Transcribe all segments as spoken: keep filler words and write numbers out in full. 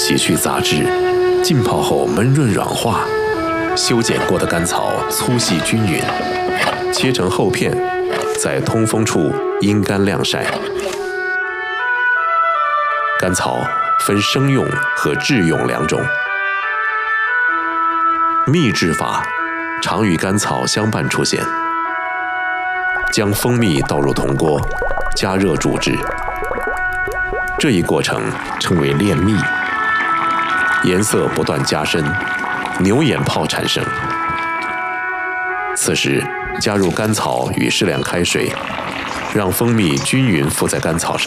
洗去杂质，浸泡后闷润软化，修剪过的甘草粗细均匀，切成厚片，在通风处阴干晾晒。甘草分生用和制用两种。蜜制法常与甘草相伴出现。将蜂蜜倒入铜锅，加热煮制。这一过程称为炼蜜，颜色不断加深，牛眼泡产生。此时加入甘草与适量开水，让蜂蜜均匀附在甘草上。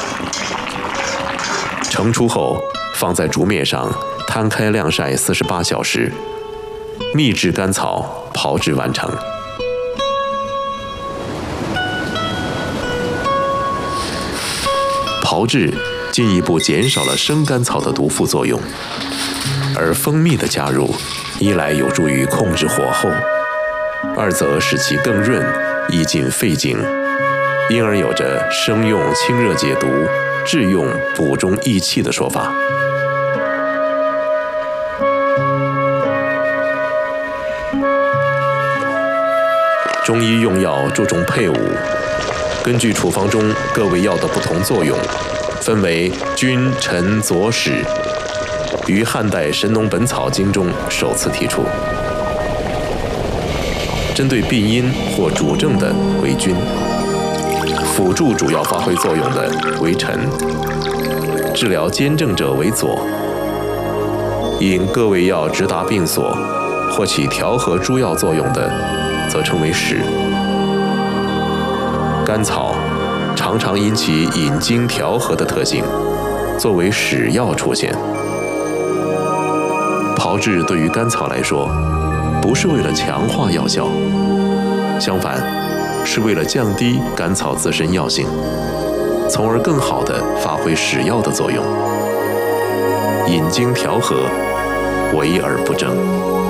盛出后，放在竹篾上摊开晾晒四十八小时，蜜制甘草炮制完成。炮制进一步减少了生甘草的毒副作用，而蜂蜜的加入，一来有助于控制火候，二则使其更润，益进肺经，因而有着生用清热解毒，制用补中益气的说法。中医用药注重配伍，根据处方中各味药的不同作用，分为君、臣、佐、使，于汉代《神农本草经》中首次提出。针对病因或主症的为君，辅助主要发挥作用的为臣，治疗兼症者为佐。因各味药直达病所或起调和诸药作用的，则称为使。甘草常常因其引经调和的特性，作为使药出现。炮制对于甘草来说，不是为了强化药效，相反，是为了降低甘草自身药性，从而更好地发挥使药的作用。引经调和，为而不争。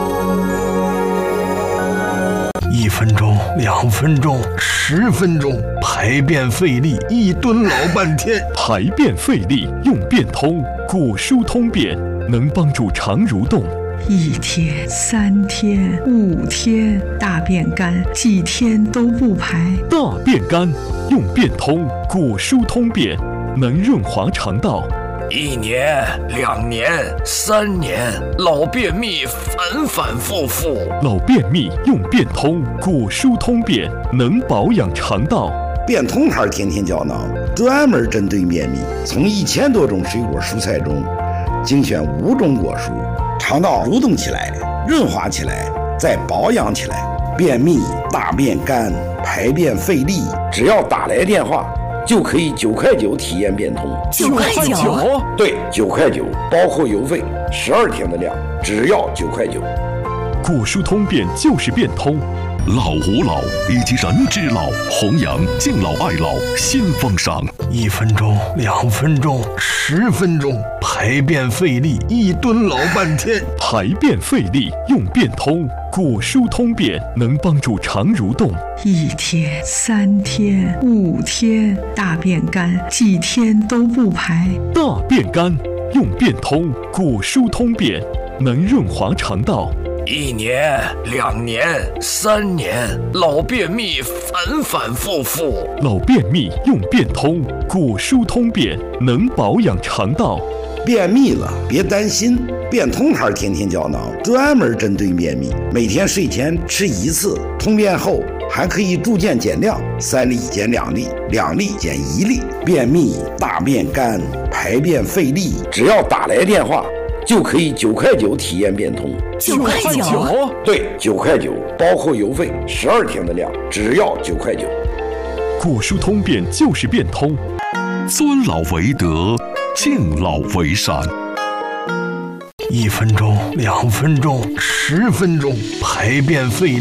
一分钟、两分钟、十分钟，排便费力，一蹲老半天。 排便费力用便通，骨疏通便，能帮助肠蠕动。 一天、三天、五天，大便干，几天都不排。 大便干用便通，骨疏通便，能润滑肠道。 一年、两年、三年，老便秘反反复复。 老便秘用便通，骨疏通便，能保养肠道。 便通牌天天胶囊专门针对便秘，从一千多种水果蔬菜中精选五种果蔬，肠道蠕动起来，润滑起来，再保养起来。便秘、大便干、排便费力，只要打来电话，就可以九块九体验变通。 九块九？ 对，九块九，包括邮费，十二天的量，只要九块九。 骨疏通便就是变通。 老吾老以及人之老，弘扬敬老爱老新风尚。 一分钟、两分钟、十分钟，排便费力，一蹲老半天。 排便费力用便通，骨疏通便，能帮助肠蠕动。 一天、三天、五天，大便干，几天都不排。 大便干用便通，骨疏通便，能润滑肠道。 一年、两年、三年，老便秘反反复复。 老便秘用便通，骨疏通便，能保养肠道。 便秘了别担心，便通牌天天胶囊专门针对便秘，每天睡前吃一次，通便后还可以逐渐减量，三粒减两粒，两粒减一粒。便秘、大便干、排便费力，只要打来电话，就可以九块九体验变通。 九块九？ 对，九块九，包括邮费，十二天的量，只要九块九。 骨疏通便就是变通。 尊老为德，敬老为善。 一分钟、两分钟、十分钟，排便费力。